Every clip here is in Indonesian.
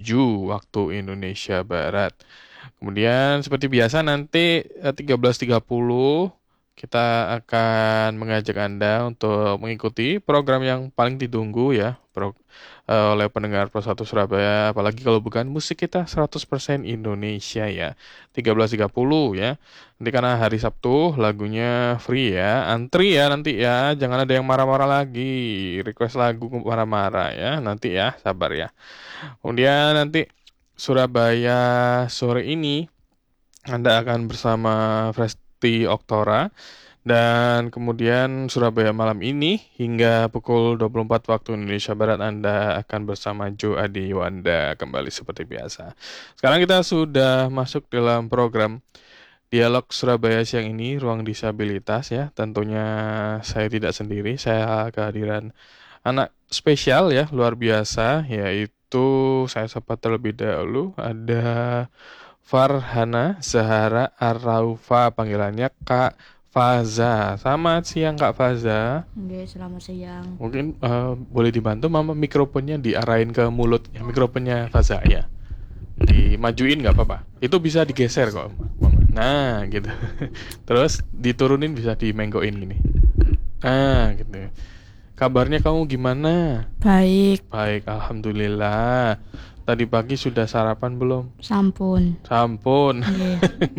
7 waktu Indonesia Barat. Kemudian seperti biasa nanti 13.30 kita akan mengajak Anda untuk mengikuti program yang paling ditunggu ya oleh pendengar Pro 1 Surabaya. Apalagi kalau bukan musik kita 100% Indonesia ya. 13.30 ya. Nanti karena hari Sabtu lagunya free ya. Antri ya nanti ya. Jangan ada yang marah-marah lagi. Request lagu marah-marah ya. Nanti ya, sabar ya. Kemudian nanti Surabaya sore ini Anda akan bersama Presti Oktora. Dan kemudian Surabaya malam ini hingga pukul 24 waktu Indonesia Barat Anda akan bersama Joe Adi Wanda kembali seperti biasa. Sekarang kita sudah masuk dalam program Dialog Surabaya siang ini, Ruang Disabilitas ya. Tentunya saya tidak sendiri, saya kehadiran anak spesial ya, luar biasa, yaitu saya sapa terlebih dahulu ada Farhana Zahara Araufa, panggilannya Kak Faza. Selamat siang Kak Faza. Oke, selamat siang. Mungkin boleh dibantu Mama mikrofonnya diarahin ke mulutnya, mikrofonnya Faza ya. Dimajuin nggak apa-apa. Itu bisa digeser kok Mama. Nah gitu. Terus diturunin bisa dimenggoin gini. Gitu. Kabarnya kamu gimana? Baik, Baik, alhamdulillah. Tadi pagi sudah sarapan belum? sampun. Sampun. Oke.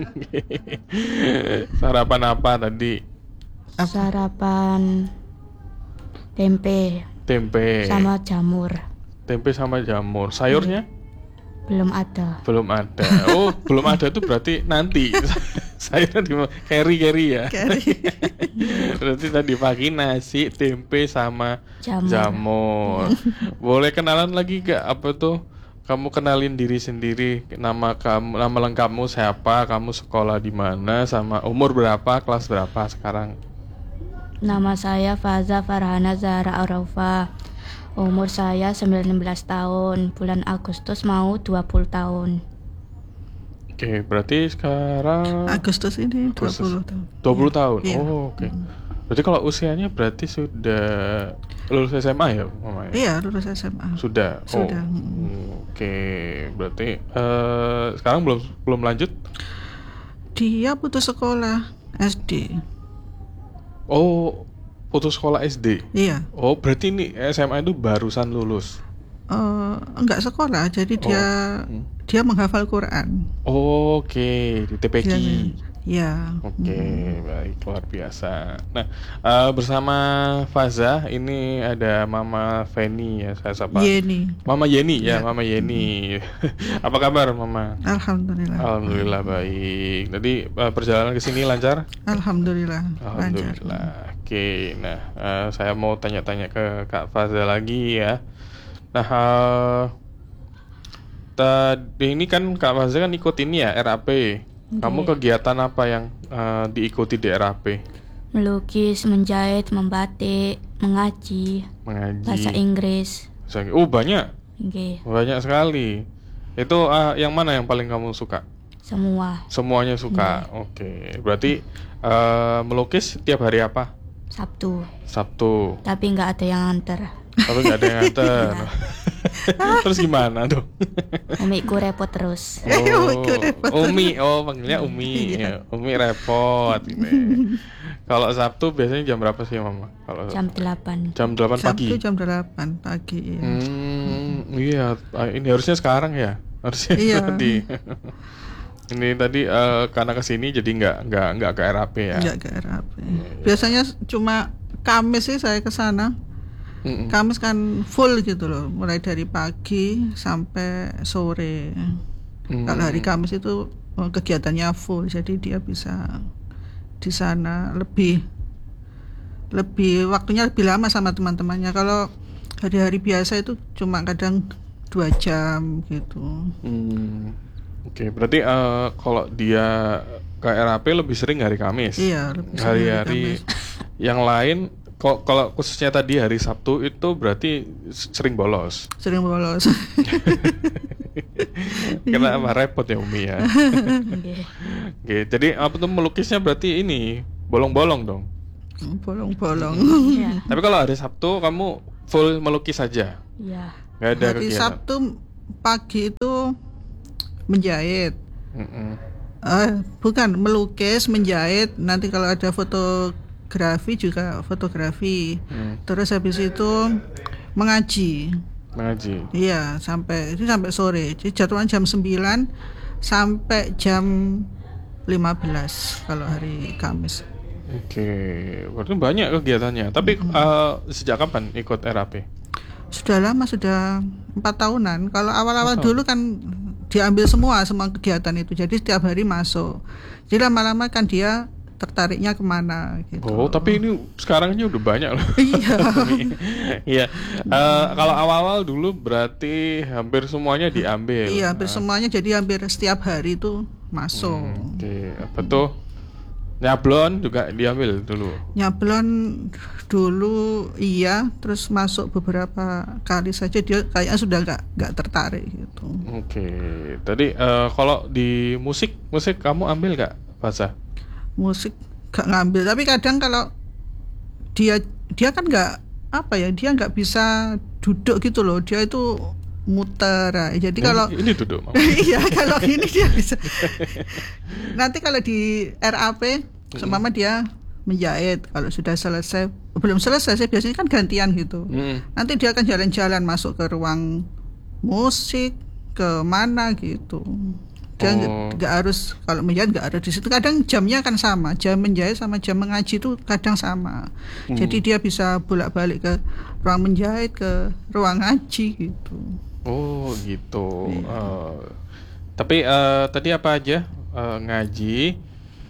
Sarapan apa tadi? Sarapan tempe Tempe. sama jamur. Tempe sama jamur. Sayurnya? Belum ada. Belum ada. Oh, belum ada tuh berarti nanti. Sayurnya di carry ya. Berarti tadi pagi nasi, tempe sama jamur. Boleh kenalan lagi gak apa tuh? Kamu kenalin diri sendiri, nama kamu, nama lengkapmu siapa, kamu sekolah di mana, sama umur berapa, kelas berapa sekarang? Nama saya Faza Farhana Zahra Araufa. Umur saya 19 tahun. Bulan Agustus mau 20 tahun. Oke, berarti sekarang Agustus ini 20 tahun. 20 tahun. Iya. Oh, oke. Berarti kalau usianya berarti sudah lulus SMA ya, Mama? Iya, lulus SMA. Sudah. Sudah. Oke, berarti sekarang belum lanjut? Dia putus sekolah SD. Oh, putus sekolah SD. Iya. Oh, berarti ini SMA itu barusan lulus. Enggak sekolah, jadi dia menghafal Quran. Oke, di TPQ. Ya. Oke, baik, luar biasa. Nah, bersama Faza ini ada Mama Feni ya, saya sapa. Yeni. Mama Yeni ya, Ya. Mama Yeni. Apa kabar, Mama? Alhamdulillah. Alhamdulillah baik. Tadi perjalanan ke sini lancar? Alhamdulillah. Lancar. Alhamdulillah. Oke, nah saya mau tanya-tanya ke Kak Faza lagi ya. Nah, tadi ini kan Kak Faza kan ikut ini ya, RAP. Kamu kegiatan apa yang diikuti di RAP? Melukis, menjahit, membatik, mengaji, bahasa Inggris. Banyak. Oke, Banyak sekali. Itu yang mana yang paling kamu suka? semua. Semuanya suka. Oke. Berarti melukis tiap hari apa? Sabtu. Tapi nggak ada yang antar. Tapi nggak ada yang nganter. Terus gimana tuh? Umiku repot terus. Umi, panggilnya Umi. Ya, Umi repot gitu. Kalau Sabtu biasanya jam berapa sih, Mama? Kalau Jam 8. Jam 8 pagi. Sabtu jam 8 pagi. Iya. Iya, ini harusnya sekarang ya. Harusnya Iya. tadi. Ini tadi karena kesini jadi nggak ke RAP ya. Enggak ke RAP. Biasanya cuma Kamis sih saya ke sana. Kamis kan full gitu loh, mulai dari pagi sampai sore. Kalau hari Kamis itu kegiatannya full, jadi dia bisa di sana lebih waktunya lebih lama sama teman-temannya. Kalau hari-hari biasa itu cuma kadang 2 jam gitu. Oke, berarti kalau dia ke RAP lebih sering hari Kamis. Iya, lebih sering Hari-hari hari Kamis. yang lain kalau khususnya tadi hari Sabtu itu berarti sering bolos. Sering bolos. Kenapa repot ya Umi ya? Oke, jadi apa tuh melukisnya berarti ini bolong-bolong dong. Bolong-bolong. Iya. Tapi kalau hari Sabtu kamu full melukis saja. Iya. Nggak ada Hari kegiatan. Sabtu pagi itu menjahit. Bukan melukis, menjahit. Nanti kalau ada fotografi juga fotografi. Terus habis itu mengaji. Iya, sampai sore. Jadi jadwalnya jam 9 sampai jam 15 kalau hari Kamis. Oke, berarti banyak kegiatannya. Tapi sejak kapan ikut RAP? Sudah lama, sudah 4 tahunan. Kalau awal-awal dulu kan diambil semua kegiatan itu. Jadi setiap hari masuk. Jadi lama-lama kan dia tertariknya kemana gitu. Oh, tapi ini sekarang udah banyak loh. Iya. Iya. Kalau awal-awal dulu berarti hampir semuanya diambil. Iya, hampir semuanya. Jadi hampir setiap hari itu masuk. Oke, apa tuh? Nyablon juga diambil dulu. Nyablon dulu iya, terus masuk beberapa kali saja, dia kayaknya sudah nggak tertarik gitu. Oke. Tadi kalau di musik kamu ambil nggak, Fasa? Musik nggak ngambil, tapi kadang kalau dia kan nggak dia nggak bisa duduk gitu loh, dia itu muter. Jadi kalau ini duduk. Iya, kalau ini dia bisa. Nanti kalau di RAP seumpama dia menjahit, kalau sudah selesai, belum selesai saya biasanya kan gantian gitu. Nanti dia akan jalan-jalan masuk ke ruang musik, ke mana gitu. Dia nggak harus, kalau menjahit nggak harus di situ. Kadang jamnya kan sama, jam menjahit sama jam mengaji itu kadang sama. Jadi dia bisa bolak-balik ke ruang menjahit, ke ruang ngaji gitu. Oh gitu. Tapi tadi apa aja? Ngaji,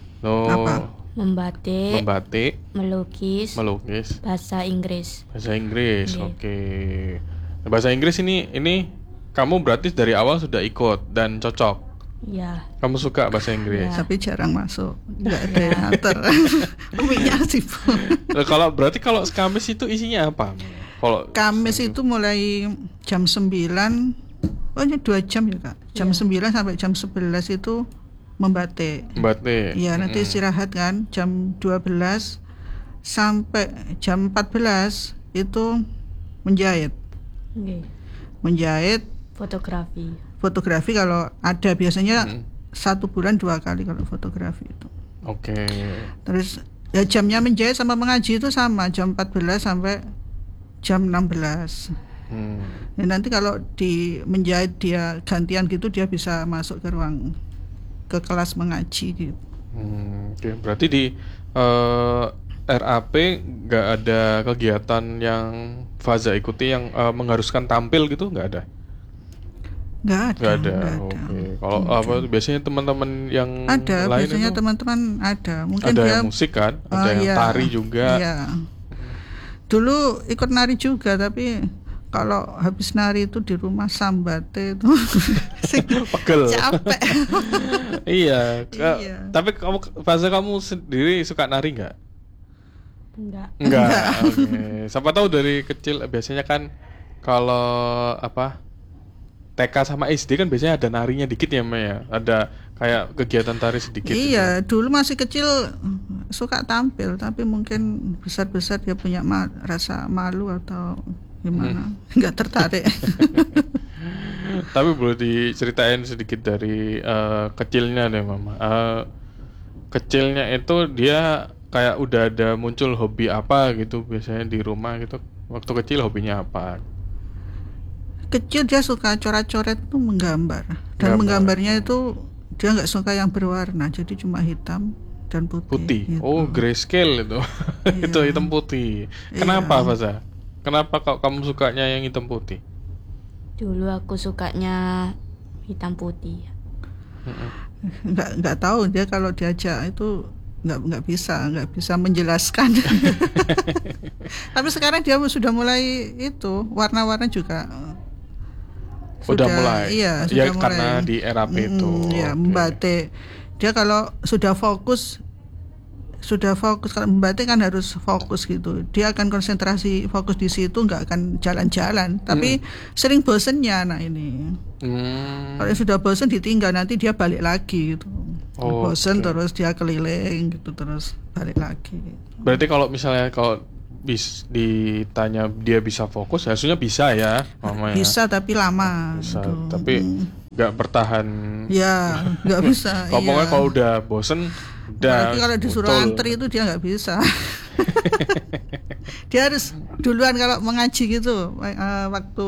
membatik, melukis, bahasa Inggris. Oke. Bahasa Inggris ini kamu berarti dari awal sudah ikut dan cocok. Iya. Kamu suka bahasa Inggris? Tapi jarang masuk, nggak ada yang antar. Umiknya sibuk. Kalau Kamis itu isinya apa? Kalau Kamis itu mulai jam 9, ini 2 jam ya Kak. Jam 9 sampai jam 11 itu membatik. Iya, nanti istirahat kan jam 12 sampai jam 14 itu menjahit. Menjahit, fotografi kalau ada, biasanya 1 bulan 2 kali kalau fotografi itu. Oke. Terus ya jamnya menjahit sama mengaji itu sama, jam 14 sampai jam 16. Ya, nanti kalau di menjahit dia gantian gitu, dia bisa masuk ke kelas mengaji gitu. Oke. Berarti di RAP nggak ada kegiatan yang Faza ikuti yang mengharuskan tampil gitu, nggak ada? Nggak ada. Oke. Kalau biasanya teman-teman yang ada, lain biasanya itu teman-teman ada. Mungkin ada dia yang musik kan, ada yang tari juga. Iya. Dulu ikut nari juga, tapi kalau habis nari itu di rumah sambate itu pegel. Capek. Iya. Tapi kamu sendiri suka nari nggak? Enggak. Oke. Siapa tahu dari kecil biasanya kan kalau TK sama SD kan biasanya ada narinya dikit ya, Maya. Ada kayak kegiatan tari sedikit. Iya, gitu. Dulu masih kecil suka tampil, tapi mungkin besar-besar dia punya rasa malu atau gimana, nggak tertarik. Tapi boleh diceritain sedikit dari kecilnya deh, Mama. Kecilnya itu dia kayak udah ada muncul hobi apa gitu biasanya di rumah gitu. Waktu kecil hobinya apa? Kecil dia suka coret-coret tuh, menggambar. Dan menggambarnya itu dia nggak suka yang berwarna, jadi cuma hitam dan putih. Gitu. Oh, grayscale itu. Iya. Itu hitam putih. Kenapa, Faza? Kenapa kamu sukanya yang hitam putih? Dulu aku sukanya hitam putih. Nggak tahu, dia kalau diajak itu nggak bisa menjelaskan. Tapi sekarang dia sudah mulai itu warna-warna juga. Sudah mulai. Iya, ya, sudah mulai. Karena di RAP itu. Iya, membatik. Dia kalau sudah fokus kalau membatik kan harus fokus gitu. Dia akan konsentrasi fokus di situ, nggak akan jalan-jalan. Tapi sering bosennya anak ini. Kalau sudah bosen ditinggal, nanti dia balik lagi gitu. Bosen terus dia keliling gitu, terus balik lagi. Berarti kalau misalnya ditanya dia bisa fokus, harusnya bisa ya, Mama ya. Bisa tapi lama. Bisa, gitu. tapi nggak bertahan. Ya, nggak bisa. Pokoknya iya. kalau udah bosen, udah. Apalagi kalau disuruh betul. antri itu dia nggak bisa. Dia harus duluan kalau mengaji gitu, waktu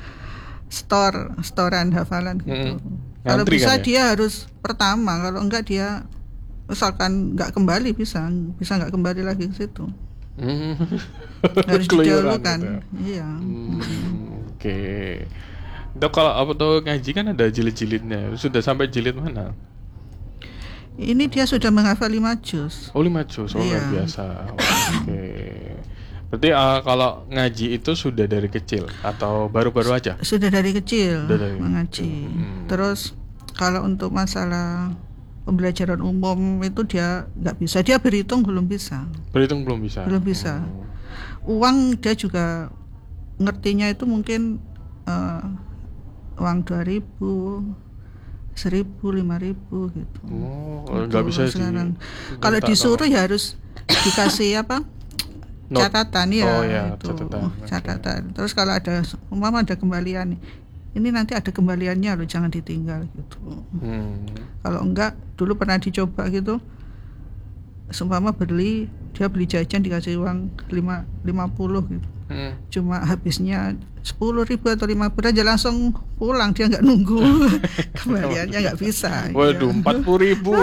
storan hafalan gitu. Kalau Ngantri bisa kan ya? dia harus pertama, kalau enggak dia misalkan nggak kembali bisa nggak kembali lagi ke situ. Harus Keluyuran didahulukan. gitu ya. Iya. Oke. Dok, kalau apa tuh ngaji kan ada jilid-jilidnya. Sudah sampai jilid mana? Ini dia sudah menghafal 5 juz. Oh, 5 juz. Oh, luar Iya. biasa. Oke. Berarti kalau ngaji itu sudah dari kecil atau baru-baru aja? Sudah dari kecil Sudah dari mengaji. Terus kalau untuk masalah pembelajaran umum itu dia nggak bisa. Dia berhitung belum bisa. Berhitung belum bisa? Belum bisa. Uang dia juga ngertinya itu mungkin uang 2.000, 1.000, 5.000 gitu. Oh, nggak bisa sih. Sekarang. Kalau disuruh ya harus dikasih apa? Note. Catatan ya. Oh ya, itu. catatan. Catatan. Terus kalau ada umpama ada kembalian, ini nanti ada kembaliannya loh, jangan ditinggal gitu. Kalau enggak, dulu pernah dicoba gitu. Seumpama dia beli jajan dikasih uang 50 gitu. Cuma habisnya 10.000 atau 5.000 aja langsung pulang, dia nggak nunggu. Kembaliannya nggak bisa. Waduh, ya. 40.000.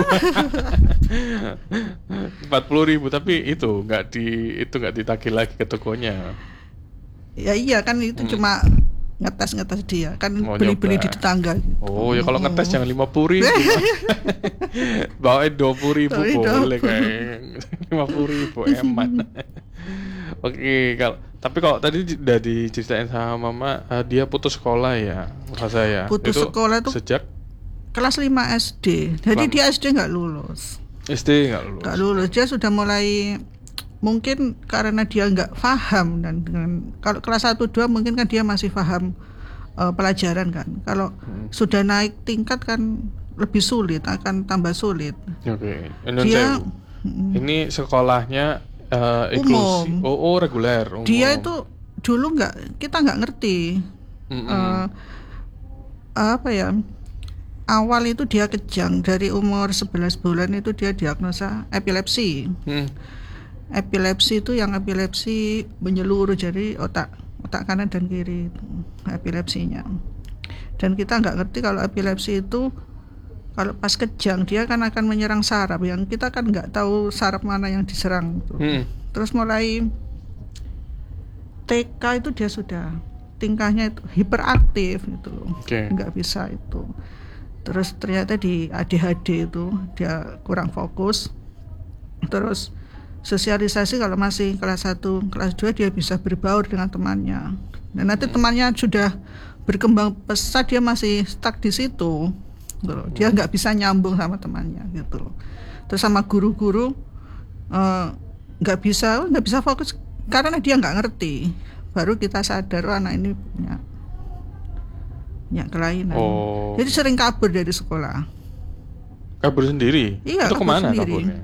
40.000, tapi itu nggak ditagih lagi ke tokonya. Ya iya kan itu cuma ngetes dia kan, Mau beli-beli nyoba. di tetangga gitu. Oh ya, kalau ngetes jangan 50.000. Bawain 20.000 boleh kayak 50.000 eman. Oke, kalau tadi udah diceritain sama Mama, dia putus sekolah ya, masa saya. Putus sekolah itu sejak kelas 5 SD. Jadi dia SD nggak lulus. SD nggak lulus. Nggak lulus. Dia sudah mulai, mungkin karena dia nggak paham, dan dengan kalau kelas 1-2 mungkin kan dia masih paham pelajaran kan. Kalau sudah naik tingkat kan lebih sulit, akan tambah sulit. Oke. Dia ini sekolahnya inklusi. umum. Oh, reguler. Umum. Dia itu dulu kita nggak ngerti. Apa ya? Awal itu dia kejang, dari umur 11 bulan itu dia diagnosa epilepsi. Epilepsi itu yang epilepsi menyeluruh, jadi otak kanan dan kiri itu epilepsinya. Dan kita nggak ngerti kalau epilepsi itu kalau pas kejang dia kan akan menyerang saraf, yang kita kan nggak tahu saraf mana yang diserang itu. Terus mulai TK itu dia sudah tingkahnya itu hiperaktif gitu loh. Nggak bisa itu. Terus ternyata di ADHD itu dia kurang fokus. Terus sosialisasi kalau masih kelas 1, kelas 2 dia bisa berbaur dengan temannya. Dan nanti temannya sudah berkembang pesat, dia masih stuck di situ. Dia nggak bisa nyambung sama temannya gitu. Terus sama guru-guru nggak bisa fokus karena dia nggak ngerti. Baru kita sadar, anak ini punya kelainan. Jadi sering kabur dari sekolah. Kabur sendiri? Iya, itu kemana kaburnya?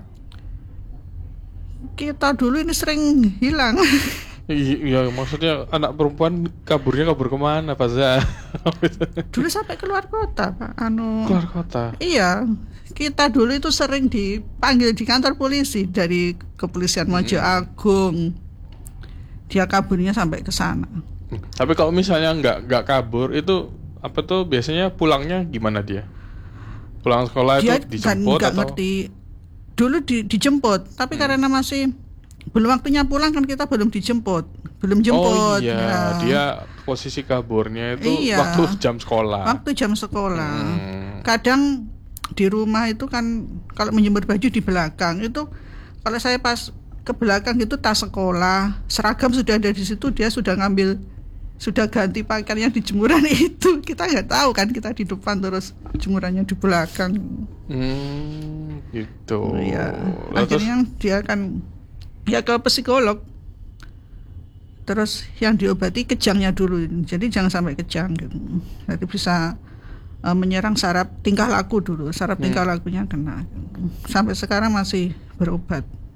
Kita dulu ini sering hilang. Iya, maksudnya anak perempuan kabur kemana, Faza? Dulu sampai keluar kota, Pak. Keluar kota? Iya, kita dulu itu sering dipanggil di kantor polisi dari kepolisian Mojo Agung. Dia kaburnya sampai ke sana. Tapi kalau misalnya nggak kabur, itu apa tuh biasanya pulangnya gimana dia? Pulang sekolah dia itu dijemput kan atau? Ngerti. Dulu dijemput, tapi karena masih belum waktunya pulang kan kita belum jemput. Oh iya, ya. dia posisi kaburnya itu waktu jam sekolah. Waktu jam sekolah. Kadang di rumah itu kan kalau menjemur baju di belakang itu, kalau saya pas ke belakang itu tas sekolah, seragam sudah ada di situ, dia sudah ganti pakaian yang di jemuran itu. Kita nggak tahu kan, kita di depan terus jemurannya di belakang. Gitu. Ya, akhirnya dia kan ya ke psikolog. Terus yang diobati kejangnya dulu, jadi jangan sampai kejang gitu. Nanti bisa menyerang saraf tingkah laku dulu, saraf tingkah lakunya kena. Sampai sekarang masih berobat.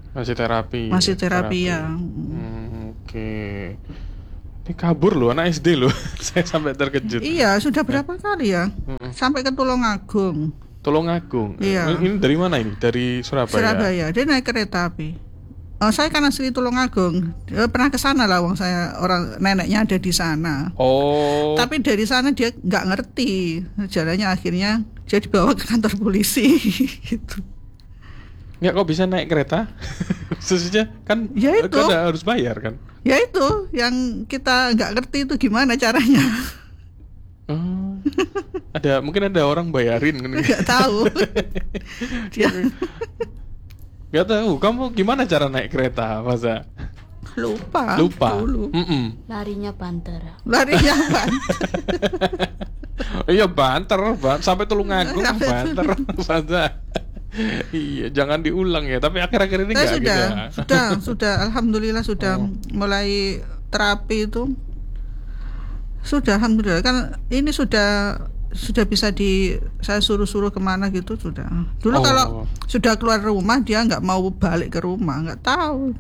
Masih terapi. Masih terapi ya. Oke. Ini kabur loh anak SD loh. Saya sampai terkejut. Iya, sudah berapa kali ya? Sampai ke Tulungagung. Tulungagung. Iya. Ini dari mana ini? Dari Surabaya. Surabaya. Dia naik kereta api. Saya kan asli Tulungagung. Pernah ke sana lah, wong saya orang neneknya ada di sana. Oh. Tapi dari sana dia nggak ngerti jalannya, akhirnya dia dibawa ke kantor polisi gitu. Nggak, kok bisa naik kereta? Khususnya kan Ya itu. kan harus bayar kan? Ya itu yang kita nggak ngerti itu gimana caranya. Oh. Mungkin ada orang bayarin kan? Nggak tahu. Dia Nggak tahu. Kamu gimana cara naik kereta, Faza? lupa dulu. Larinya banter. Larinya banter. Iya banter sampai Tulungagung Sampai banter, Faza. Iya, jangan diulang ya. Tapi akhir-akhir ini Saya nggak gitu ya. sudah, alhamdulillah sudah mulai terapi itu. Sudah, alhamdulillah kan ini sudah bisa saya suruh kemana gitu sudah. Dulu kalau sudah keluar rumah dia nggak mau balik ke rumah, nggak tahu.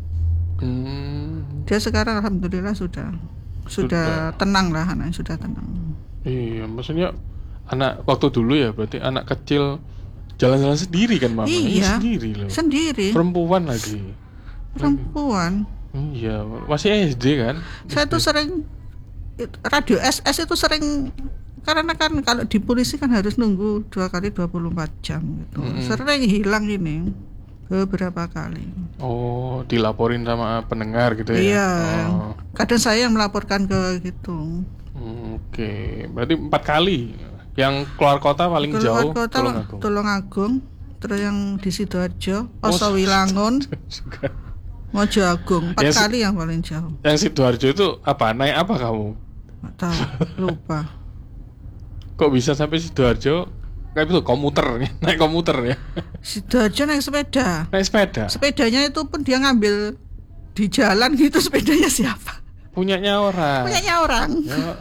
Dia sekarang alhamdulillah sudah tenang lah, anaknya sudah tenang. Iya, maksudnya anak waktu dulu ya, berarti anak kecil jalan-jalan sendiri kan mama? Iya, sendiri loh. Sendiri. Perempuan lagi. Perempuan. Iya, masih SD kan? Saya tuh sering radio SS itu sering, karena kan kalau di polisi kan harus nunggu 2 kali 24 jam gitu. Sering hilang ini beberapa kali. Oh, dilaporin sama pendengar gitu ya? Iya. Kadang saya yang melaporkan ke gitu. Oke, berarti 4 kali. Yang keluar kota paling jauh Tulungagung, terus yang di Sidoarjo, Osowilangun, Mojo Agung, 4 kali yang paling jauh. Yang Sidoarjo itu apa? Naik apa kamu? Nggak tahu, lupa. Kok bisa sampai Sidoarjo? Kayak itu komuter, naik komuter ya? Sidoarjo naik sepeda. Naik sepeda? Sepedanya itu pun dia ngambil di jalan gitu, sepedanya siapa? Punyanya orang. Ya.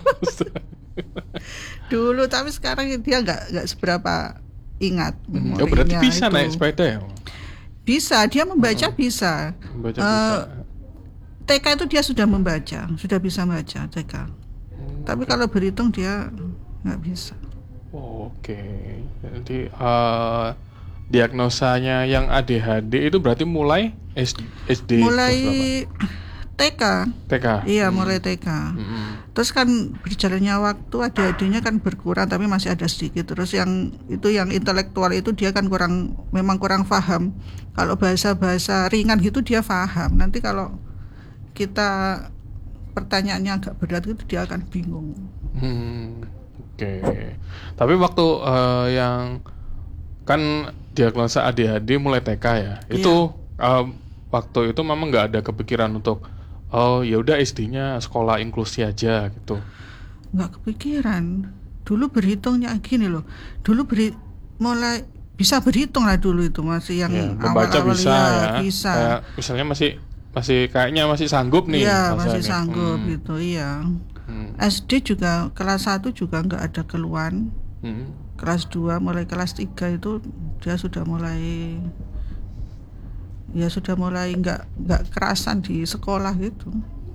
Dulu, tapi sekarang dia nggak seberapa ingat. Ya berarti bisa itu naik sepeda ya? Bisa, dia membaca bisa. Membaca bisa. TK itu dia sudah bisa membaca TK. Tapi kalau berhitung dia nggak bisa. Oke. Jadi diagnosanya yang ADHD itu berarti mulai SD. Mulai TK. Iya, mulai TK. Terus kan berjalannya waktu ADHD-nya kan berkurang, tapi masih ada sedikit. Terus yang intelektual itu dia kan memang kurang paham. Kalau bahasa ringan gitu dia paham. Nanti kalau kita pertanyaannya agak berat itu dia akan bingung. Oke. Tapi waktu yang kan diagnosa ADHD mulai TK ya. Itu waktu itu memang nggak ada kepikiran untuk ya udah SD-nya sekolah inklusi aja gitu. Nggak kepikiran. Dulu berhitungnya gini loh. Dulu mulai bisa berhitung lah dulu itu, masih yang membaca awal-awal bisa ya. Bisa. Kayak misalnya masih kayaknya masih sanggup nih. Iya, masih sanggup gitu, iya. SD juga kelas 1 juga nggak ada keluhan. Kelas 2 mulai kelas 3 itu dia sudah mulai nggak kerasan di sekolah gitu.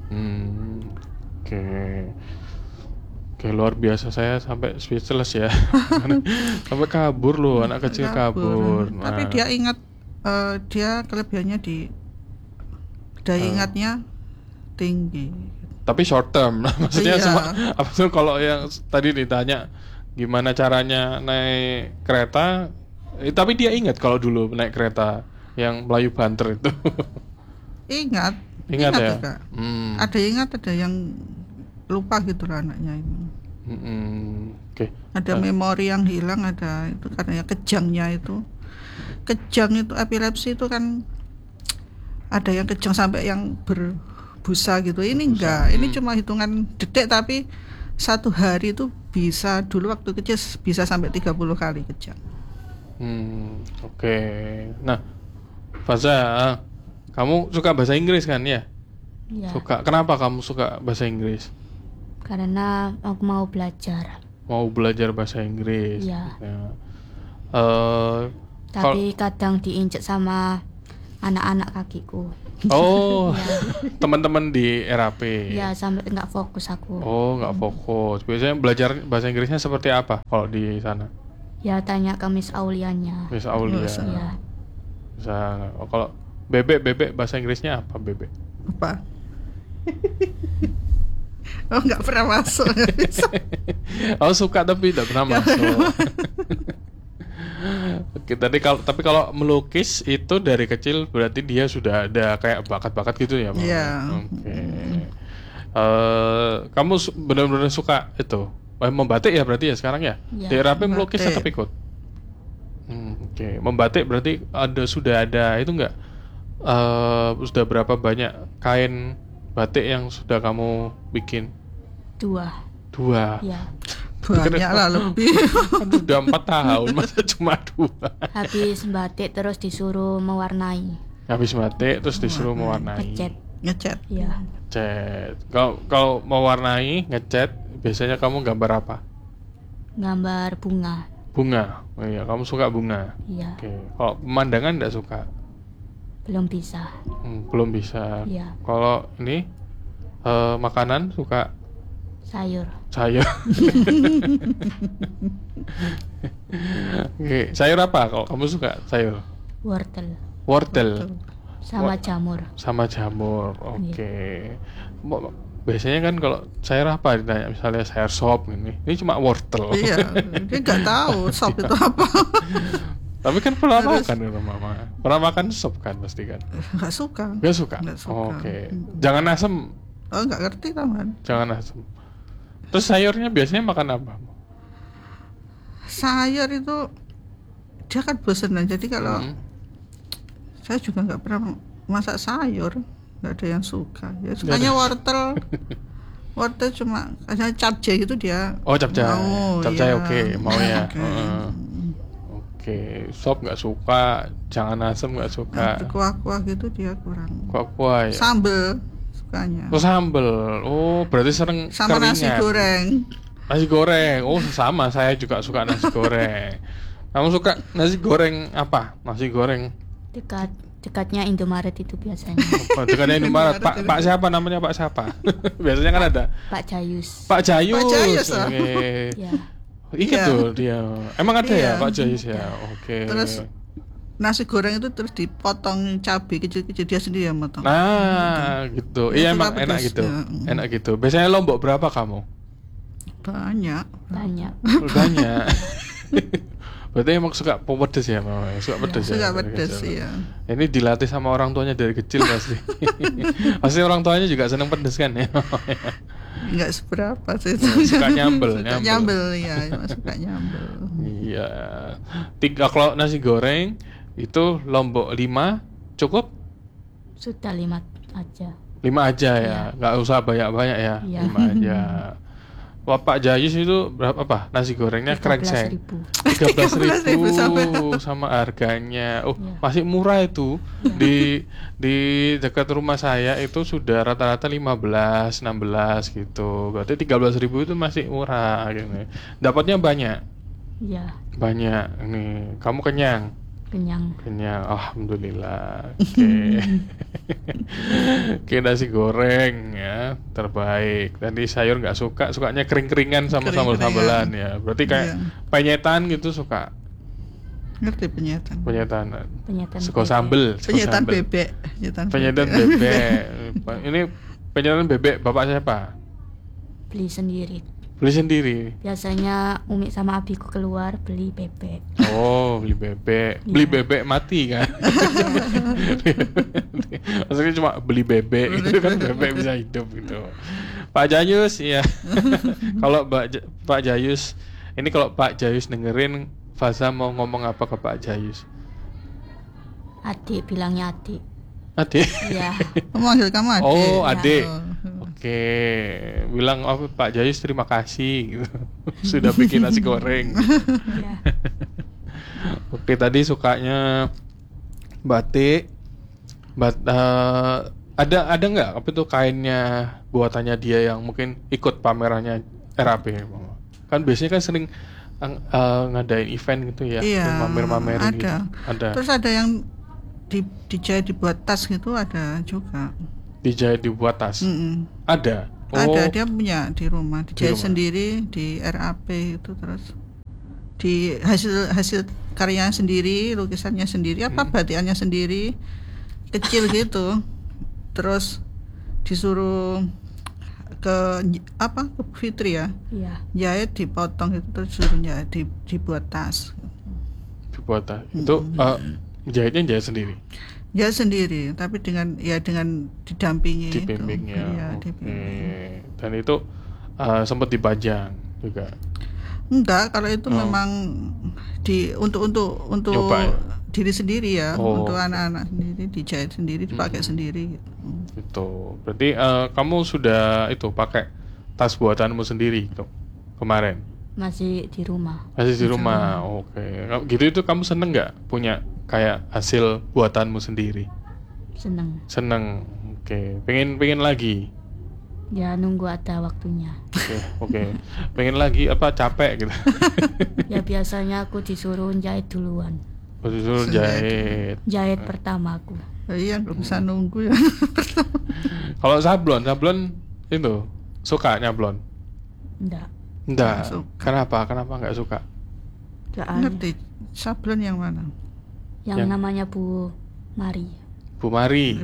Oke, luar biasa, saya sampai speechless ya. Sampai kabur loh, anak kecil kabur. Nah. Tapi dia ingat, dia kelebihannya daya ingatnya tinggi. Tapi short term, maksudnya kalau yang tadi ditanya gimana caranya naik kereta, tapi dia ingat kalau dulu naik kereta yang Melayu banter itu. Ingat ya Kak. Ada ingat, ada yang lupa gitu lah anaknya ini. Okay. Ada memori yang hilang, ada itu karena kejangnya itu. Kejang itu epilepsi itu kan ada yang kejang sampai yang berbusa gitu. Ini enggak, ini cuma hitungan detik, tapi 1 hari itu bisa, dulu waktu kecil bisa sampai 30 kali kejang. Oke. Nah, Faza, kamu suka bahasa Inggris kan ya? Ya. Suka. Kenapa kamu suka bahasa Inggris? Karena aku mau belajar. Mau belajar bahasa Inggris. Ya. Ya. Tapi kadang diinjek sama anak-anak kakiku. Oh, Ya, teman-teman di RAP. ya sampai nggak fokus aku. Oh, nggak fokus. Biasanya belajar bahasa Inggrisnya seperti apa kalau di sana? Ya tanya ke Miss Aulianya. Miss Aulia. Ya, Bisa. Oh, kalau bebek bahasa Inggrisnya apa bebek? Apa? Oh, nggak pernah masuk. Nggak bisa. Oh, suka tapi tidak pernah masuk. Oke, tapi kalau melukis itu dari kecil berarti dia sudah ada kayak bakat-bakat gitu ya, Mama? Iya. Oke. Kamu benar-benar suka itu? Membatik ya berarti ya sekarang ya? Iya, Di RAP melukis membatik. tetap ikut? Oke. Membatik berarti sudah ada itu enggak? Sudah berapa banyak kain batik yang sudah kamu bikin? 2. 2. Ya, Banyak lah lebih. Kan sudah 4 tahun, masa cuma 2? habis batik terus disuruh mewarnai, Habis batik terus disuruh mewarnai. ngecat. Ngecat. Ya, Cat. Kalau mewarnai, ngecat, biasanya kamu gambar apa? gambar bunga. Bunga. Oh iya, kamu suka bunga. Ya, Oke. Kalau pemandangan enggak suka? belum bisa. Belum bisa. Ya, Kalau ini makanan suka sayur. sayur. Oke, sayur apa kalau kamu suka sayur? Wortel Wortel sama jamur. sama jamur. Oke. Biasanya kan kalau sayur apa ditanya misalnya sayur sop ini cuma wortel. Iya, dia nggak tahu sop itu apa. Tapi kan pernah Terus- makan ya Mama. Pernah makan sop kan pasti kan? Nggak suka. Gak suka. Nggak suka. Oke. Jangan asem, Oh, nggak ngerti taman. jangan asem. Terus sayurnya biasanya makan apa? Sayur itu dia kan bosenan. Jadi kalau saya juga nggak pernah masak sayur, nggak ada yang suka. Ya sukanya wortel. Wortel cuma hanya capcay gitu dia. Oh, capcay. Mau, Capcay iya. oke, mau ya. Oke. Oke, sop nggak suka, jangan asem nggak suka. Tapi kuah-kuah gitu dia kurang. Kuah-kuah ya. Sambel sukanya. Oh, sambel. Oh, berarti sering Sama nasi keringan. goreng. Nasi goreng. Oh, sama, saya juga suka nasi goreng. Kamu suka nasi goreng apa? Nasi goreng Dekatnya Indomaret itu biasanya. apa? Dekatnya Indomaret. Pak siapa namanya? Pak siapa? Biasanya kan ada Pak Jayus. Pak Jayus. Pak Jayus, oh. Oke. Ya, Ingat Iya. tuh dia. Emang ada ya Iya. Pak Jayus ya? Oke. Terus nasi goreng itu terus dipotong cabai kecil-kecil dia sendiri yang motong. Nah, gitu. Iya Yang emang suka enak pedas. gitu. Ya. Enak gitu. Biasanya lombok berapa kamu? Banyak. banyak. Banyak. Berarti emang suka pedes ya, Mama? Suka pedes ya. Suka dari pedes kecil. ya. Ini dilatih sama orang tuanya dari kecil pasti. Pasti orang tuanya juga seneng pedes kan ya. Enggak seberapa sih itu. Suka nyambel, Suka nyambel ya, emang suka nyambel. Iya. 3 kalau nasi goreng itu lombok 5 cukup? Sudah 5 aja. 5 aja ya. Nggak usah banyak-banyak ya. Iya. 5 aja. Wah, Pak Jayus itu berapa apa? Nasi gorengnya krengseng. 13.000. 13.000 sama harganya. Oh, Iya. masih murah itu. Di dekat rumah saya itu sudah rata-rata 15, 16 gitu. Berarti 13.000 itu masih murah gitu. Dapatnya banyak. Ya, Banyak. Nih, kamu kenyang. kenyang. Alhamdulillah. Oke. Oke, nasi goreng ya, terbaik. Tadi sayur nggak suka, sukanya kering-keringan sama Kering-keringan. sambal-sambalan ya. Berarti kayak Iya. penyetan gitu suka. Ngerti penyetan. Penyetan. Penyetan Suka bebek. sambel, suka Penyetan sambel. bebek. Penyetan bebek. Ini penyetan bebek bapak siapa? Beli sendiri. Beli sendiri. Biasanya Umi sama abiku keluar beli bebek. Oh, beli bebek. Beli bebek mati kan? Maksudnya cuma beli bebek itu kan bebek bisa hidup gitu. Pak Jayus ya. Kalau Pak Jayus, ini kalau Pak Jayus dengerin, Faza mau ngomong apa ke Pak Jayus? Adik, bilangnya adik. Adik. Ya, Memanggil kamu adik. Oh, Ya. adik. Oh. Oke, bilang Pak Jayus terima kasih gitu. Sudah bikin nasi goreng. ya. Oke, tadi sukanya batik. Ada nggak apa itu kainnya buatannya dia yang mungkin ikut pamerannya RAP? Kan biasanya kan sering ngadain event gitu ya, Iya, pamer-pamerin gitu. ada. Ada. Terus ada yang dijahit dibuat tas gitu ada juga. Dijahit dibuat tas. Ada. Ada, dia punya di rumah, dijahit rumah. sendiri di RAP itu, terus di hasil karyanya sendiri, lukisannya sendiri, batikannya sendiri, kecil gitu. Terus disuruh ke Fitri ya. Iya. Jahit dipotong itu, terus suruh jahit dibuat tas. Dibuat tas. Itu jahitnya jahit sendiri. Jahit sendiri, tapi dengan didampingi. Dibimbing itu. ya. Iya, Oke. dibimbing. Dan itu sempat dipajang juga. Enggak, kalau itu memang untuk Nyoba ya? diri sendiri ya, Oh. untuk anak-anak sendiri, dijahit sendiri, dipakai sendiri gitu. Itu. Berarti kamu sudah itu pakai tas buatanmu sendiri tuh kemarin. Masih di rumah. Masih di rumah. Oke. Gitu itu kamu seneng nggak punya kayak hasil buatanmu sendiri? Seneng. Seneng. Oke. Pengen lagi. Ya nunggu ada waktunya. Oke. Pengen lagi apa capek gitu? Ya biasanya aku disuruh jahit duluan. Disuruh jahit. Jahit pertama aku. Iya, nggak bisa nunggu ya. Kalau sablon itu suka nyablon? Enggak. Enggak. Nggak suka. Kenapa nggak suka? Soalnya Ngerti sablon yang mana? yang namanya Bu Mari. Bu Mari.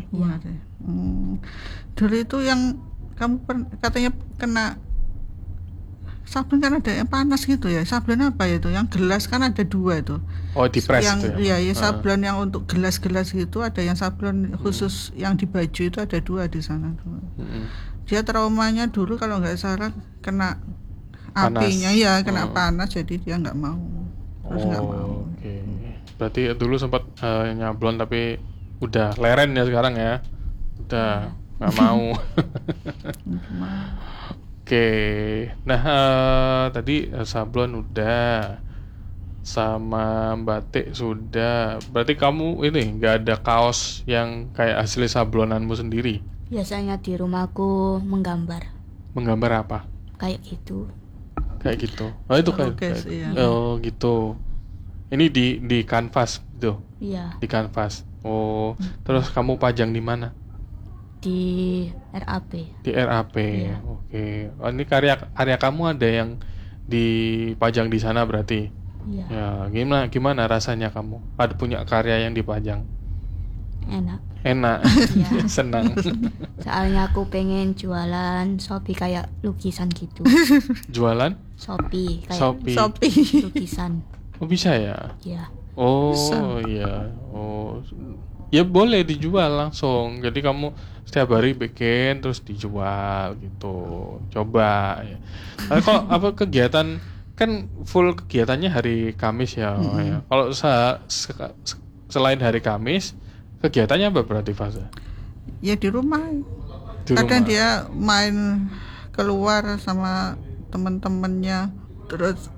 Dulu itu yang kamu katanya kena sablon, kan ada yang panas gitu ya. Sablon apa ya itu? Yang gelas kan ada 2 itu. Oh, di press Yang itu ya. ya sablon yang untuk gelas-gelas gitu, ada yang sablon khusus yang di baju itu ada 2 di sana tuh. Dia traumanya dulu kalau nggak salah kena Panas. apinya ya, kena panas, jadi dia nggak mau. Terus nggak mau. Oke. Berarti dulu sempat nyablon tapi udah leren ya sekarang ya. Udah nggak mau. Oke. Nah, tadi sablon udah, sama batik sudah. Berarti kamu ini nggak ada kaos yang kayak hasil sablonanmu sendiri? Biasanya di rumahku menggambar. Menggambar apa? Kayak gitu. Kayak gitu. Oh, itu Melukis, iya. Oh, gitu. Ini di kanvas gitu. Iya. Di kanvas. Oh, terus kamu pajang di mana? Di RAP. Di RAP. Iya. Oke. Oh, ini karya kamu ada yang dipajang di sana berarti. Iya. Ya, gimana rasanya kamu? Ada punya karya yang dipajang? Enak. Enak. Iya. Senang. Soalnya aku pengen jualan Shopee kayak lukisan gitu. Jualan Shopee kayak Shopee. lukisan. Oh, bisa ya? Iya. Oh, Bisa. iya. Oh. Ya boleh dijual langsung. Jadi kamu setiap hari bikin terus dijual gitu. Coba ya. Tapi kalau apa kegiatan kan full kegiatannya hari Kamis ya. Ya. Kalau selain hari Kamis, kegiatannya apa berarti Faza? Ya di rumah. Di Kadang rumah. dia main keluar sama teman-temannya, terus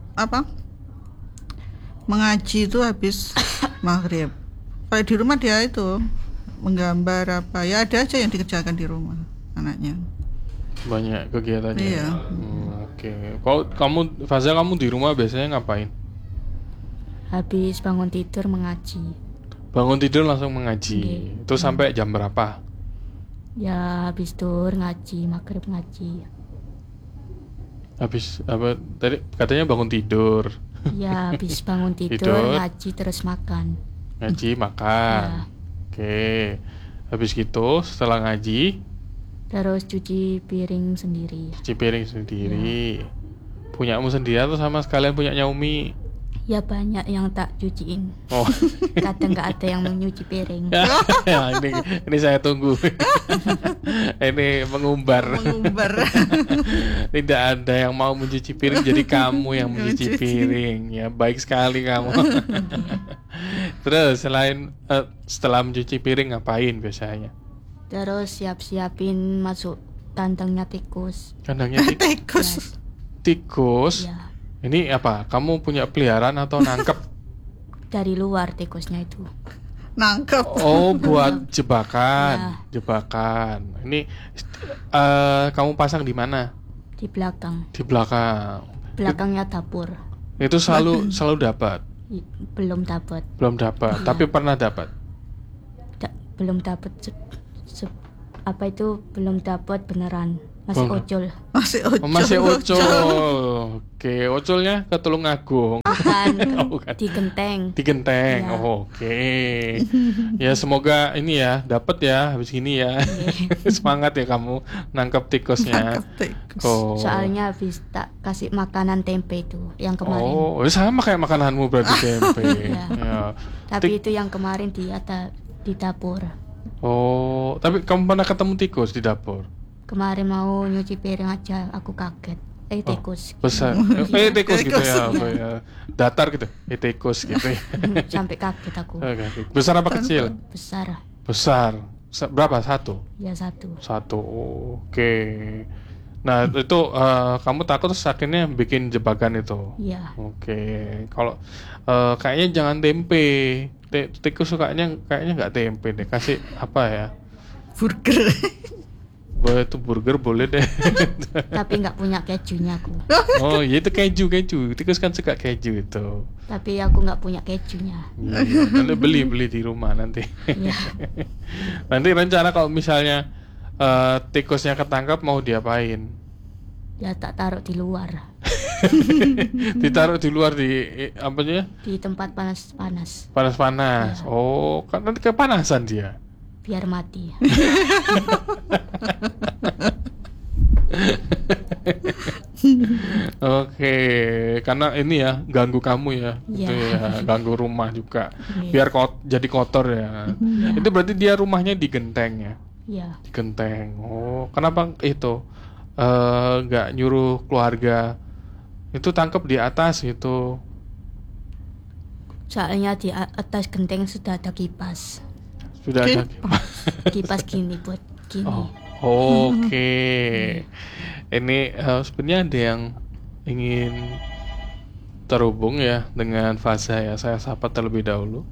mengaji itu habis maghrib. Kalau di rumah dia itu menggambar apa ya, ada aja yang dikerjakan di rumah anaknya. Banyak kegiatannya. Iya. Oke. Kalau Faza, kamu di rumah biasanya ngapain? Habis bangun tidur mengaji. Bangun tidur langsung mengaji. Iya. Itu sampai jam berapa? Ya habis tidur ngaji, maghrib ngaji. Habis apa tadi katanya bangun tidur. Ya habis bangun tidur Tidur. ngaji terus makan. Ngaji, makan. Ya. Oke. Habis gitu setelah ngaji, Terus cuci piring sendiri. cuci piring sendiri. Punyamu sendiri atau sama sekalian punya Umi? Ya banyak yang tak cuciin. Oh. Kadang nggak ada yang mau nyuci piring. Ya, ini saya tunggu. Ini mengumbar. Tidak ada yang mau mencuci piring, jadi kamu yang mencuci piring. Ya, baik sekali kamu. Terus setelah mencuci piring ngapain biasanya? Terus siap-siapin masuk kandangnya tikus. Kandangnya Tikus. tikus. Ya Ini apa? Kamu punya peliharaan atau nangkep? dari luar tikusnya itu. Nangkep. Oh, buat jebakan. Ya. Jebakan. Ini kamu pasang di mana? Di belakang. Di belakang. Belakangnya dapur. Itu selalu dapat. Belum dapat. Belum dapat, Iya. tapi pernah dapat. belum dapat belum dapat beneran. Masih ojol. Masih ojol. Oke, ocolnya ke Tulungagung. Bukan, Bukan. di Genteng. Di Genteng. Ya. Oke. Ya semoga ini ya dapat ya habis ini ya. Semangat ya kamu nangkep tikusnya. Nangkep tikus. Oh. Soalnya habis tak kasih makanan tempe itu yang kemarin. Oh, sama kayak makananmu berarti tempe. Ya. Ya. Tapi itu yang kemarin di dapur. Oh, tapi kamu pernah ketemu tikus di dapur? Kemarin mau nyuci piring aja aku kaget. Tikus. Besar. Tikus gitu ya, Iya. apa ya. Datar gitu. Tikus gitu ya. Sampai kaget aku. Oke. Besar apa kecil? Besar. Besar. Berapa? Satu? Ya satu. Oke. Nah itu kamu takut terus akhirnya bikin jebakan itu. Iya. Oke. Kalau kayaknya jangan tempe. Tikus sukanya kayaknya nggak tempe deh. Kasih apa ya? Burger. Boleh tuh burger boleh deh. Tapi nggak punya kejunya aku. Oh iya itu keju. Tikus kan suka keju itu. Tapi aku nggak punya kejunya. Iya, nanti beli di rumah nanti. Iya. Nanti rencana kalau misalnya tikusnya ketangkap mau diapain? Ya tak taruh di luar. Ditaruh di luar di apanya? Di tempat panas-panas. Panas-panas. Ya. Oh, kan nanti kepanasan dia. Biar mati. Oke, karena ini ya ganggu kamu ya, Iya. itu ya ganggu rumah juga. Iya. Biar jadi kotor ya. Itu berarti dia rumahnya di Genteng ya, Ya. di Genteng. Oh, kenapa itu nggak nyuruh keluarga itu tangkap di atas gitu? Soalnya di atas genteng sudah ada kipas. Sudah ada. Kipas gini buat gini. Oh, oke. Ini sebenarnya ada yang ingin terhubung ya dengan Faza ya. Saya sapa terlebih dahulu.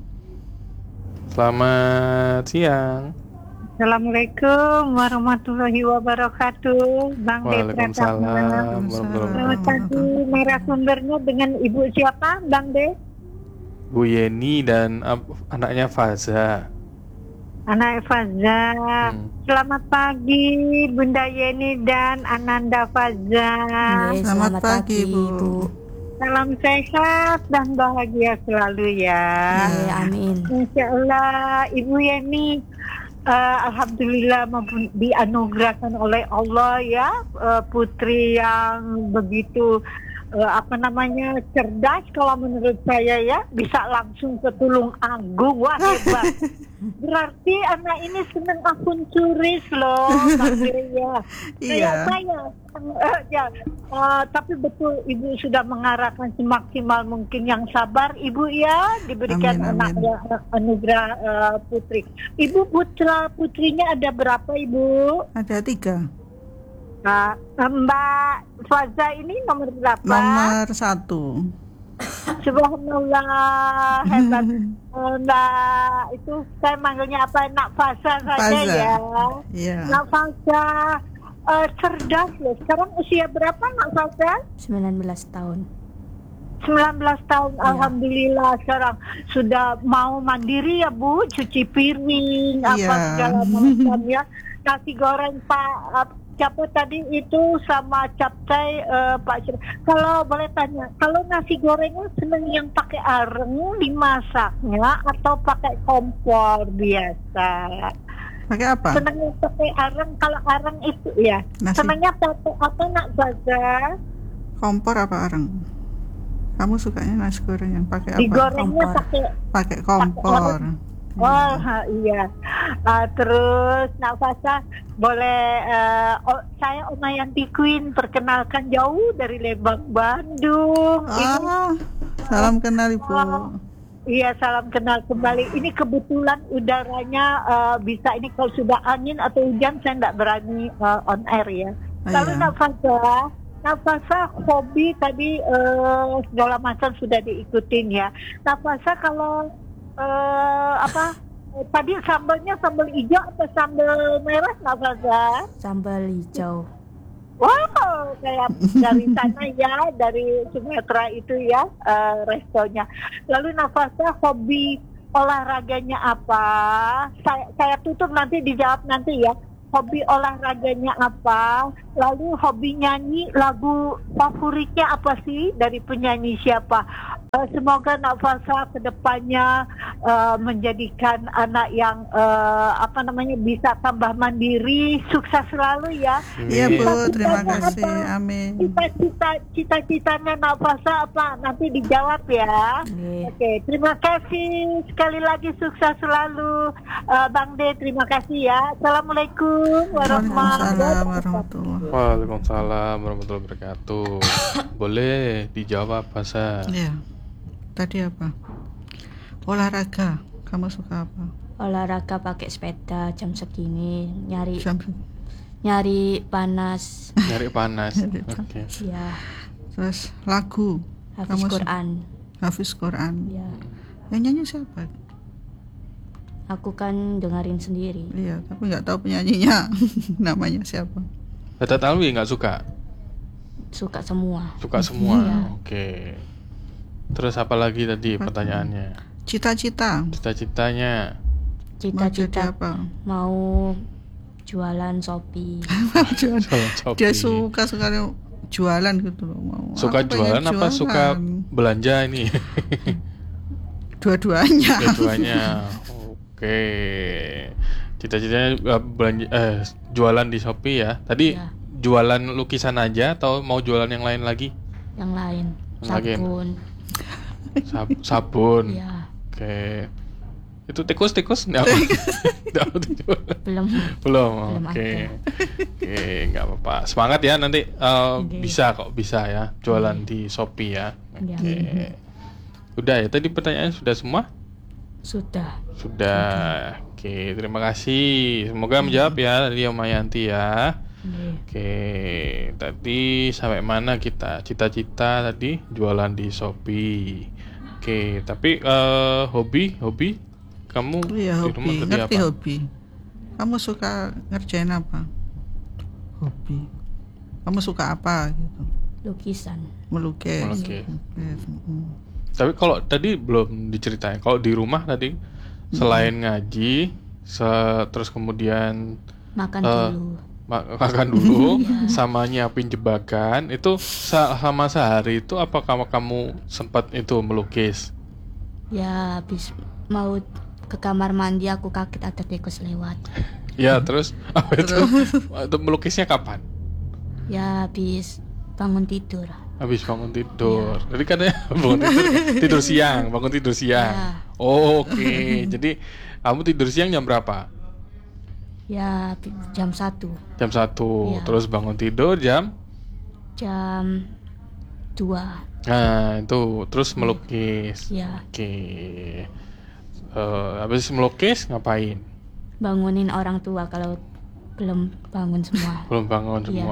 Selamat siang. Assalamualaikum warahmatullahi wabarakatuh, Bang Depra. Waalaikumsalam. Selamat pagi, narasumbernya dengan Ibu siapa, Bang De? Bu Yeni dan anaknya Faza. Anak Faza. Selamat pagi, Bunda Yeni dan Ananda Faza. Yes, Selamat pagi, Bu. Salam sehat dan bahagia selalu ya. Amin. Insya Allah, Ibu Yeni. Alhamdulillah dianugerahkan oleh Allah ya, putri yang begitu cerdas kalau menurut saya ya, bisa langsung ke Tulung Agung. Wah, hebat. Berarti anak ini senang akun turis loh, Bang Deya. Iya. Tapi betul Ibu sudah mengarahkan semaksimal mungkin, yang sabar Ibu ya, diberikan Amin, amin. anaknya anugerah putri. Ibu putrinya ada berapa Ibu? Ada 3. Mbak Faza ini nomor berapa? Nomor 1. Subhanallah, hebat. Mbak itu saya manggilnya apa? Nak Faza saja Faza. ya. Iya. Nak Faza cerdas loh. Sekarang usia berapa Nak Faza? 19 tahun. 19 tahun, alhamdulillah sekarang sudah mau mandiri ya Bu, cuci piring, apa Iya. segala macam ya. Nasi goreng Pak siapa tadi itu sama capcay Pak Syed. Kalau boleh tanya, kalau nasi gorengnya seneng yang pakai areng dimasaknya atau pakai kompor biasa? Pakai apa? Seneng yang pakai areng, kalau areng itu ya. Nasi. Senengnya pakai apa Nak Baza? Kompor apa areng? Kamu sukanya nasi goreng yang pakai apa? Digorengnya Kompor. pakai Pakai kompor. Oh iya. Terus Nafasa boleh saya Oma Yanti Queen, perkenalkan jauh dari Lembang, Bandung. Salam kenal Ibu. Iya, salam kenal kembali. Ini kebetulan udaranya bisa ini kalau sudah angin atau hujan saya tidak berani on air ya. Lalu Iya. Nafasa hobi tadi segala macam sudah diikutin ya. Nafasa kalau tadi sambalnya sambal hijau atau sambal merah Nafasa? Sambal hijau. Wow, kayak dari sana ya, dari Sumatera itu ya restonya. Lalu Nafasa hobi olahraganya apa? Saya tutup nanti dijawab nanti ya. Hobi olahraganya apa? Lalu hobi nyanyi, lagu favoritnya apa sih dari penyanyi siapa? Semoga Nak Faza kedepannya menjadikan anak yang bisa tambah mandiri, sukses selalu ya. Iya Bu, terima kasih. Amin. Cita-citanya Nak Faza apa? Nanti dijawab ya. Oke, terima kasih sekali lagi, sukses selalu Bang De. Terima kasih ya. Assalamualaikum warahmatullahi wabarakatuh. Waalaikumsalam warahmatullahi wabarakatuh. Boleh dijawab Faza. Iya. Tadi apa? Olahraga. Kamu suka apa? Olahraga pakai sepeda jam segini, nyari Jam panas. Nyari panas. Oke. Ya, Terus lagu. hafiz Quran. Hafiz Quran. Ya, Yang nyanyi siapa? aku kan dengerin sendiri. Iya, tapi nggak tahu penyanyinya. Namanya siapa? Haddad Alwi nggak suka? Suka semua. Suka semua. Iya. Oke. Terus apa lagi tadi pertanyaannya? Cita-cita. Cita-citanya. Mau jadi Cita-cita apa? mau jualan Shopee. Jualan Shopee. Dia suka sekali jualan gitu loh. Suka Aku pengen jualan apa suka belanja ini? Dua-duanya. Keduanya. Oke. Cita-citanya jualan di Shopee ya. Tadi Ya, jualan lukisan aja atau mau jualan yang lain lagi? yang lain. Yang lain. Sabun. Sabun. Ya, Oke. Itu tikus? Nggak. Nggak mau dijual. belum. Belum. Belum Oke. ada. Oke, nggak apa-apa. Semangat ya nanti Oke. bisa ya jualan di Shopee ya. Ya. Oke. Udah ya tadi pertanyaannya sudah semua? Sudah. Sudah. Oke, terima kasih. Semoga menjawab ya tadi Om Yanti ya. Oke, tadi sampai mana kita? Cita-cita tadi jualan di Shopee. Oke, tapi hobi kamu Iya, di rumah hobi. tadi Ngerti apa? hobi. Kamu suka ngerjain apa? Hobi. Kamu suka apa gitu? Lukisan. Melukis. Melukis. Mm. Tapi kalau tadi belum diceritain. Kalau di rumah tadi selain ngaji, terus kemudian Makan Eh, dulu. makan dulu, sama nyiapin jebakan, itu sama sehari itu apakah kamu sempat itu melukis? Ya, habis mau ke kamar mandi aku kaget ada tikus lewat. Ya, terus apa itu? Itu melukisnya kapan? Ya, habis bangun tidur. Habis bangun tidur. Jadi katanya tidur siang, bangun tidur siang. Ya. Oh, oke. Jadi kamu tidur siang jam berapa? Ya, jam 1. Jam 1. Ya. Terus bangun tidur jam? Jam 2. Nah, itu terus melukis. Ya, Oke. Habis melukis ngapain? bangunin orang tua kalau belum bangun semua. Belum bangun Iya. semua.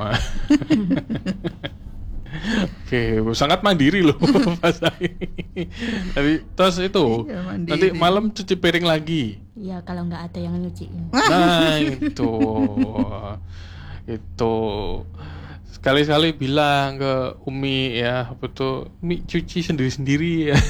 Oke, sangat mandiri loh Mas ini. Tapi terus itu Iya, mandiri. nanti malam cuci piring lagi. Ya, kalau nggak ada yang nyuciin. Nah, itu sekali-sekali bilang ke Umi ya, apa tuh, Umi cuci sendiri-sendiri ya.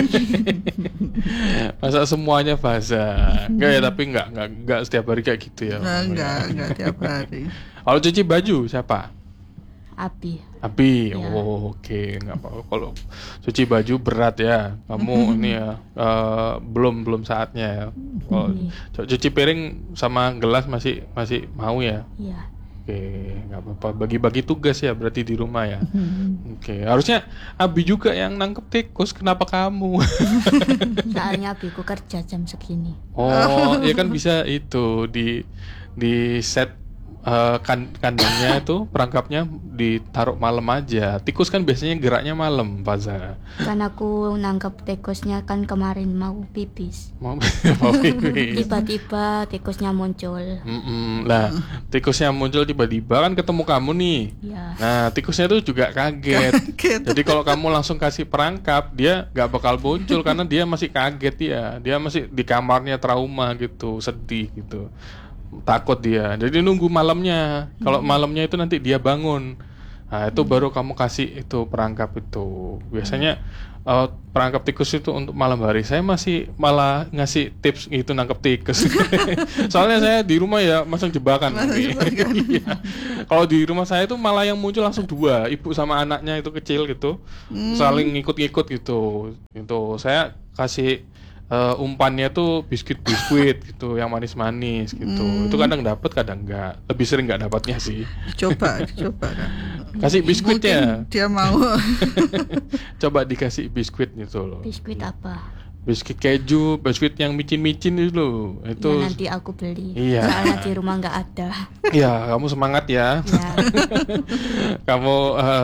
Masa semuanya basah? Enggak ya, tapi enggak setiap hari kayak gitu ya. Nah, enggak tiap hari. Kalau cuci baju siapa? Abi. Abi. Ya. Oh, oke, nggak apa-apa. Kalau cuci baju berat ya, kamu ini ya belum saatnya ya. Kalau cuci piring sama gelas masih mau ya. Iya. Oke, nggak apa-apa. Bagi-bagi tugas ya berarti di rumah ya. Oke, harusnya Abi juga yang nangkep tikus. Kenapa kamu? Soalnya abiku kerja jam segini. Oh, ya kan bisa itu di set kandangnya itu, perangkapnya ditaruh malam aja. Tikus kan biasanya geraknya malam, Faza. Kan aku nangkep tikusnya kan kemarin mau pipis. Mau pipis. Tiba-tiba tikusnya muncul. Lah, tikusnya muncul tiba-tiba kan ketemu kamu nih. Ya. Nah, tikusnya tuh juga kaget. Jadi kalau kamu langsung kasih perangkap, dia nggak bakal muncul karena dia masih kaget ya. Dia masih di kamarnya trauma gitu, sedih gitu. Takut dia. Jadi nunggu malamnya. Kalau malamnya itu nanti dia bangun. Nah, itu baru kamu kasih itu perangkap itu. Biasanya perangkap tikus itu untuk malam hari. Saya masih malah ngasih tips gitu nangkep tikus. Soalnya saya di rumah ya masang jebakan. Iya. Kalau di rumah saya itu malah yang muncul langsung 2, ibu sama anaknya itu kecil gitu, saling ngikut-ngikut gitu. Itu saya kasih umpannya tuh biskuit gitu, yang manis-manis gitu. Itu kadang dapat, kadang enggak. Lebih sering enggak dapatnya sih. Coba kan. Kasih biskuitnya. Mungkin dia mau. Coba dikasih biskuit gitu loh. Biskuit apa? Biskuit keju, biskuit yang micin-micin itu loh. Itu Ya, nanti aku beli. Iya. Soalnya di rumah nggak ada. Ya, kamu semangat ya. Ya. Kamu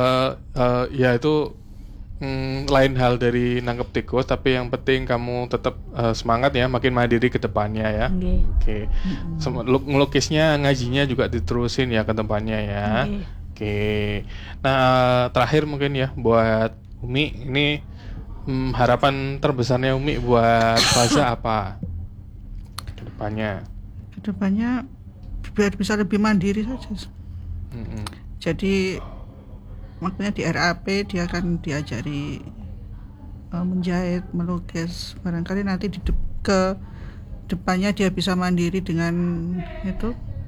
ya itu lain hal dari nangkep tikus, tapi yang penting kamu tetap semangat ya, makin mandiri ke depannya ya. Oke. Oke. Ngelukisnya, ngajinya juga diterusin ya ke depannya ya. Oke. Nah, terakhir mungkin ya buat Umi, ini harapan terbesarnya Umi buat Faza apa ke depannya? Kedepannya biar bisa lebih mandiri saja. Jadi makanya di RAP dia akan diajari menjahit, melukis. Barangkali nanti ke depannya dia bisa mandiri dengan itu,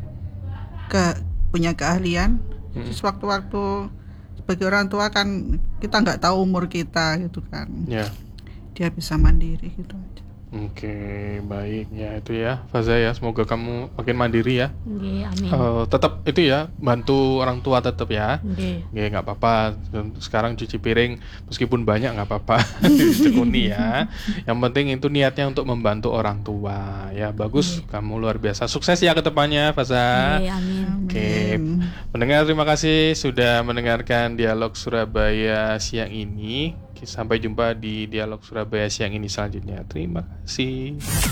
punya keahlian. Terus waktu-waktu sebagai orang tua kan kita nggak tahu umur kita gitu kan. Ya. Dia bisa mandiri gitu aja. Oke, baik ya itu ya Faza ya, semoga kamu makin mandiri ya. Amin. Tetap itu ya, bantu orang tua tetap ya. Nggak Nggak apa-apa. Sekarang cuci piring meskipun banyak nggak apa-apa, ditekuni ya. Yang penting itu niatnya untuk membantu orang tua ya. Bagus, kamu luar biasa. Sukses ya ke depannya Faza. Amin. Oke, pendengar terima kasih sudah mendengarkan Dialog Surabaya siang ini. Sampai jumpa di Dialog Surabaya siang ini selanjutnya. Terima kasih.